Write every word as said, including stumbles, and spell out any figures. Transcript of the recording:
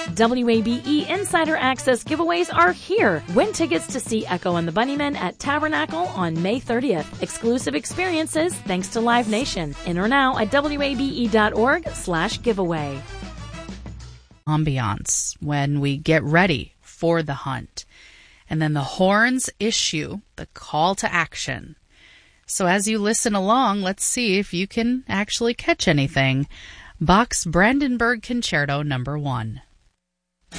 W A B E Insider Access giveaways are here. Win tickets to see Echo and the Bunnymen at Tabernacle on May thirtieth. Exclusive experiences thanks to Live Nation. Enter now at W A B E dot org slash giveaway. Ambiance when we get ready for the hunt. And then the horns issue the call to action. So as you listen along, let's see if you can actually catch anything. Bach's Brandenburg Concerto number one.